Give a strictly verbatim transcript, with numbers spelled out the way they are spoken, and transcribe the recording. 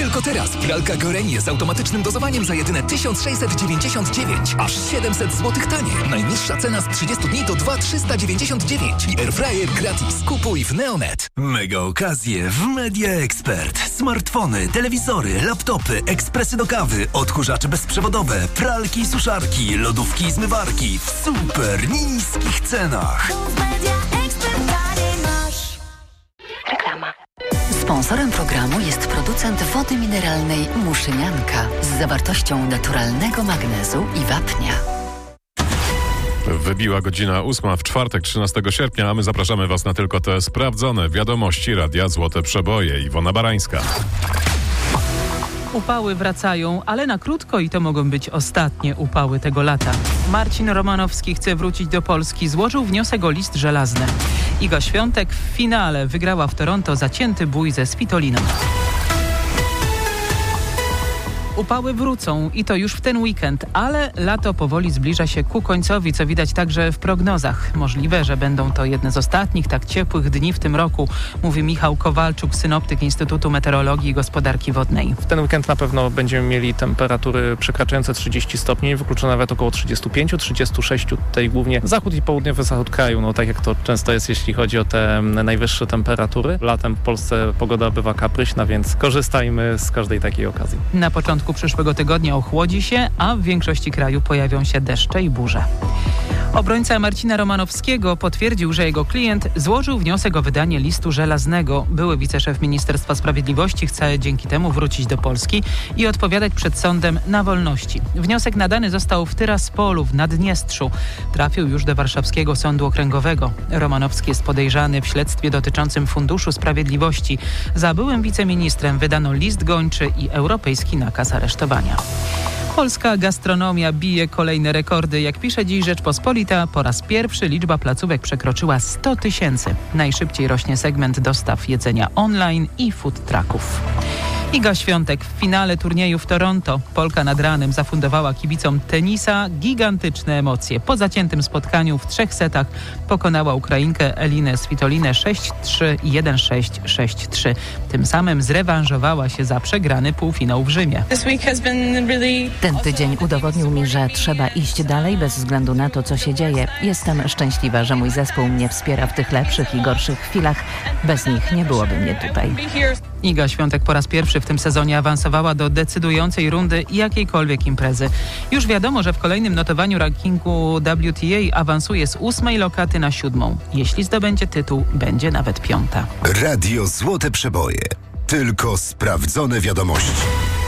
Tylko teraz pralka Gorenie z automatycznym dozowaniem za jedyne tysiąc sześćset dziewięćdziesiąt dziewięć. Aż siedemset złotych taniej. Najniższa cena z trzydziestu dni to dwa tysiące trzysta dziewięćdziesiąt dziewięć. I airfryer gratis. Kupuj w Neonet. Mega okazje w Media Expert. Smartfony, telewizory, laptopy, ekspresy do kawy, odkurzacze bezprzewodowe, pralki, suszarki, lodówki i zmywarki w super niskich cenach. Reklama. Sponsorem programu jest producent wody mineralnej Muszynianka z zawartością naturalnego magnezu i wapnia. Wybiła godzina ósma w czwartek, trzynastego sierpnia, a my zapraszamy Was na tylko te sprawdzone wiadomości Radia Złote Przeboje. Iwona Barańska. Upały wracają, ale na krótko i to mogą być ostatnie upały tego lata. Marcin Romanowski chce wrócić do Polski. Złożył wniosek o list żelazny. Iga Świątek w finale wygrała w Toronto zacięty bój ze Svitoliną. Upały wrócą i to już w ten weekend, ale lato powoli zbliża się ku końcowi, co widać także w prognozach. Możliwe, że będą to jedne z ostatnich tak ciepłych dni w tym roku, mówi Michał Kowalczuk, synoptyk Instytutu Meteorologii i Gospodarki Wodnej. W ten weekend na pewno będziemy mieli temperatury przekraczające trzydzieści stopni, wykluczone nawet około trzydzieści pięć trzydzieści sześć, tutaj głównie zachód i południowy zachód kraju, no tak jak to często jest, jeśli chodzi o te najwyższe temperatury. Latem w Polsce pogoda bywa kapryśna, więc korzystajmy z każdej takiej okazji. Na początku przyszłego tygodnia ochłodzi się, a w większości kraju pojawią się deszcze i burze. Obrońca Marcina Romanowskiego potwierdził, że jego klient złożył wniosek o wydanie listu żelaznego. Były wiceszef Ministerstwa Sprawiedliwości chce dzięki temu wrócić do Polski i odpowiadać przed sądem na wolności. Wniosek nadany został w Tyraspolu w Naddniestrzu. Trafił już do warszawskiego sądu okręgowego. Romanowski jest podejrzany w śledztwie dotyczącym Funduszu Sprawiedliwości. Za byłym wiceministrem wydano list gończy i europejski nakaz aresztowania. Polska gastronomia bije kolejne rekordy. Jak pisze dziś Rzeczpospolita, po raz pierwszy liczba placówek przekroczyła sto tysięcy. Najszybciej rośnie segment dostaw jedzenia online i food trucków. Iga Świątek w finale turnieju w Toronto. Polka nad ranem zafundowała kibicom tenisa gigantyczne emocje. Po zaciętym spotkaniu w trzech setach pokonała Ukrainkę Elinę Svitolinę sześć trzy, jeden sześć, sześć trzy. Tym samym zrewanżowała się za przegrany półfinał w Rzymie. Ten tydzień udowodnił mi, że trzeba iść dalej bez względu na to, co się dzieje. Jestem szczęśliwa, że mój zespół mnie wspiera w tych lepszych i gorszych chwilach. Bez nich nie byłoby mnie tutaj. Iga Świątek po raz pierwszy w tym sezonie awansowała do decydującej rundy jakiejkolwiek imprezy. Już wiadomo, że w kolejnym notowaniu rankingu W T A awansuje z ósmej lokaty na siódmą. Jeśli zdobędzie tytuł, będzie nawet piąta. Radio Złote Przeboje. Tylko sprawdzone wiadomości.